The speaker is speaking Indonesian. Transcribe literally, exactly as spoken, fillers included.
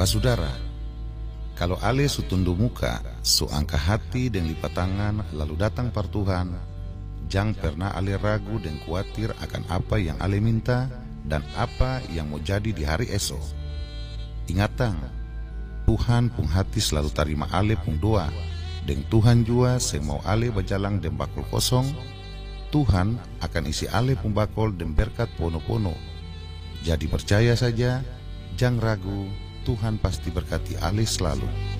Basudara, kalau ale su tundu muka, su angka hati dan lipat tangan lalu datang par Tuhan, jang pernah ale ragu dan khawatir akan apa yang ale minta dan apa yang mau jadi di hari esok. Ingatang, Tuhan pung hati selalu tarima ale pung doa, dan Tuhan jua semau ale bajalang dan bakul kosong, Tuhan akan isi ale pung bakul dan berkat pono-pono. Jadi percaya saja, jang ragu, Tuhan pasti berkati ale selalu.